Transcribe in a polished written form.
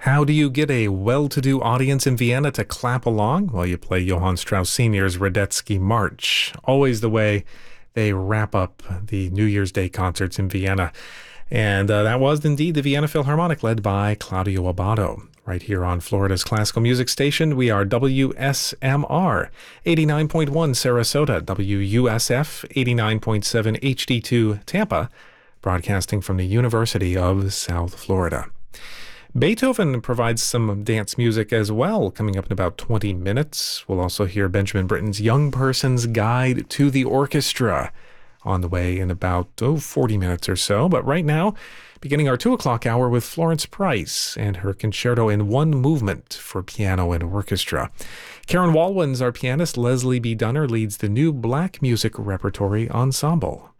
How do you get a well-to-do audience in Vienna to clap along? Well, you play Johann Strauss Sr.'s Radetzky March. Always the way they wrap up the New Year's Day concerts in Vienna. And that was indeed the Vienna Philharmonic, led by Claudio Abbado. Right here on Florida's classical music station, we are WSMR 89.1 Sarasota, WUSF 89.7 HD2 Tampa, broadcasting from the University of South Florida. Beethoven provides some dance music as well, coming up in about 20 minutes. We'll also hear Benjamin Britten's Young Person's Guide to the Orchestra on the way in about 40 minutes or so. But right now, beginning our 2 o'clock hour with Florence Price and her concerto in one movement for piano and orchestra. Karen Walwin's our pianist. Leslie B. Dunner leads the new Black Music Repertory Ensemble.